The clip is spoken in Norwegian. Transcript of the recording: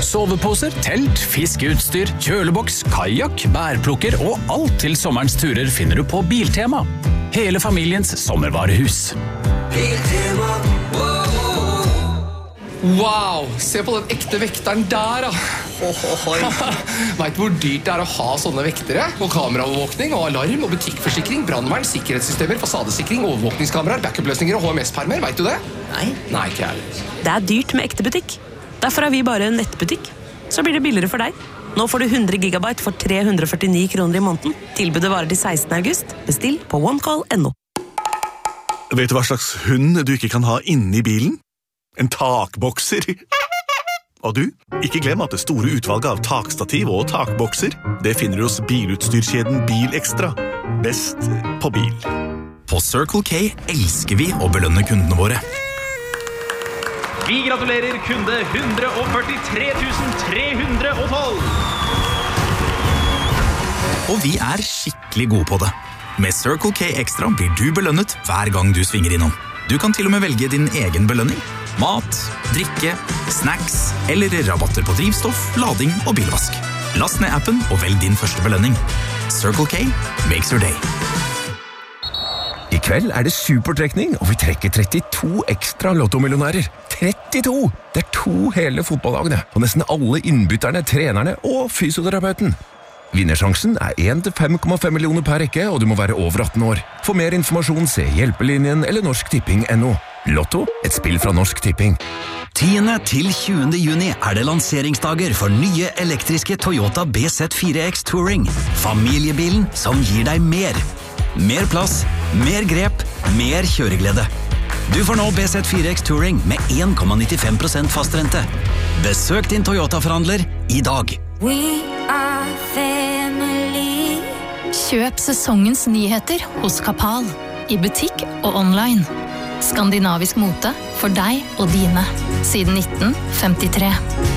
soveposer, telt, fiskeutstyr, kjøleboks, kajak, bærplukker og alt til sommerens turer finner du på Biltema. Hele familiens sommervarehus. Biltema. Wow, se på den ekte vekteren der da. Vet du hvor dyrt det er å ha sånne vektere? Og kameraovervåkning, og alarm, og butikkforsikring, brandvern, sikkerhetssystemer, fasadesikring, overvåkningskameraer, backup-løsninger og HMS-permer, vet du det? Nei, ikke jeg. Det er dyrt med ekte butikk. Derfor har vi bare en nettbutikk. Så blir det billigere for deg. Nå får du 100 gigabyte for 349 kroner i måneden. Tilbudet varer til 16. august. Bestill på onecall.no. Vet du hva slags hund du ikke kan ha inne i bilen? En takbokser. Og du, ikke glem at det store utvalget av takstativ og takbokser, det finner du hos bilutstyrkjeden Bilekstra. Best på bil. På Circle K elsker vi å belønne kundene våre. Vi gratulerer kunde 143 312. Og vi er skikkelig gode på det. Med Circle K Extra blir du belønnet hver gang du svinger innom. Du kan til og med velge din egen belønning. Mat, drikke, snacks eller rabatter på drivstoff, lading og bilvask. Last ned appen og velg din første belønning. Circle K makes your day. I kveld er det supertrekning, og vi trekker 32 ekstra lottomillionærer. 32! Det er 2 hele fotballagene, og nesten alle innbytterne, trenerne og fysioterapeuten. Vinnersjansen er 1-5,5 millioner per rekke, og du må være over 18 år. For mer informasjon se Hjelpelinjen eller norsktipping.no. Lotto, et spill fra Norsk Tipping. 10. til 20. juni er det lanseringsdager for nye elektriske Toyota BZ4X Touring. Familiebilen som gir deg mer. Mer plass, mer grep, mer kjøreglede. Du får nå BZ4X Touring med 1,95% fastrente. Besøk din Toyota-forhandler i dag. We are family. Kjøp sesongens nyheter hos Kapal. I butikk og online. Skandinavisk mote for deg og dine. Siden 1953.